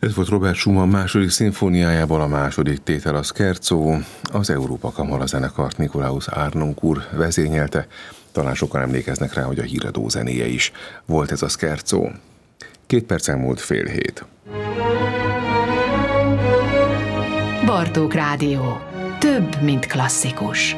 Ez volt Robert Schumann második szimfóniájából a második tétel, a Scherzo. Az Európa Kamara zenekart Nikolaus Arnunk úr vezényelte. Talán sokan emlékeznek rá, hogy a híradó zenéje is volt ez a Scherzo. 2 percen múlt 6:30. Bartók Rádió. Több, mint klasszikus.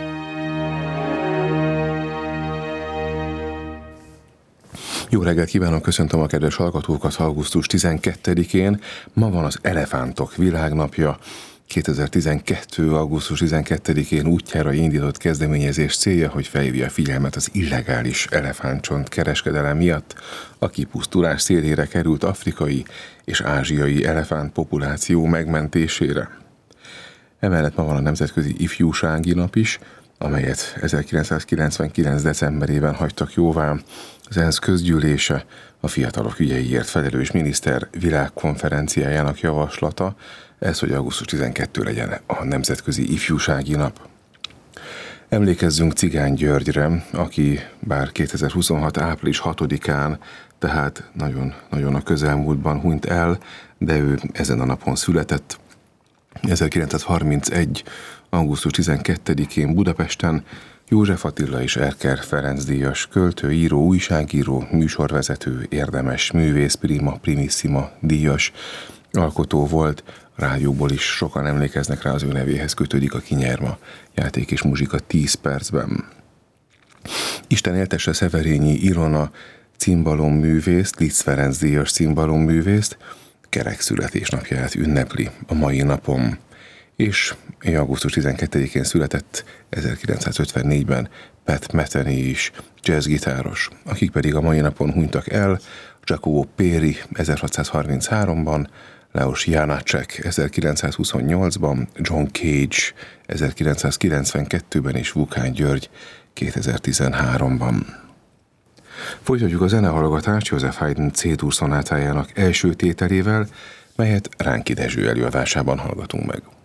Jó reggelt kívánok, köszöntöm a kedves hallgatókat augusztus 12-én. Ma van az Elefántok Világnapja. 2012. augusztus 12-én útjára indított kezdeményezés célja, hogy felhívja a figyelmet az illegális elefántcsont kereskedelem miatt, a kipusztulás szélére került afrikai és ázsiai elefántpopuláció megmentésére. Emellett ma van a Nemzetközi Ifjúsági Nap is, amelyet 1999. decemberében hagytak jóvá az ENSZ közgyűlése, a fiatalok ügyeiért felelős miniszter világkonferenciájának javaslata, ez, hogy augusztus 12 legyen a Nemzetközi Ifjúsági Nap. Emlékezzünk Cigány Györgyre, aki bár 2026. április 6-án, tehát nagyon a közelmúltban hunyt el, de ő ezen a napon született. 1931. augusztus 12-én Budapesten József Attila és Erker Ferenc díjas költő, író, újságíró, műsorvezető, érdemes művész, prima, primissima díjas alkotó volt. A rádióból is sokan emlékeznek rá, az ő nevéhez kötődik a Kinyerma játék és muzsika 10 percben. Isten éltesse Szeverényi Ilona cimbalomművészt, Liszt Ferenc díjas cimbalomművészt, kerek születésnapját ünnepli a mai napon. És augusztus 12-én született 1954-ben Pat Metheny is, jazzgitáros, akik pedig a mai napon hunytak el: Jacopo Peri 1633-ban, Leos Janácsek 1928-ban, John Cage 1992-ben és Vukán György 2013-ban. Folytatjuk a zenehallgatást József Haydn C-dur szonátájának első tételével, melyet Ránki Dezső előadásában hallgatunk meg.